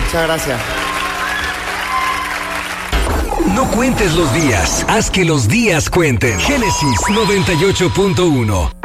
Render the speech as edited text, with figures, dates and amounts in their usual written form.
Muchas gracias. No cuentes los días, haz que los días cuenten. Génesis 98.1.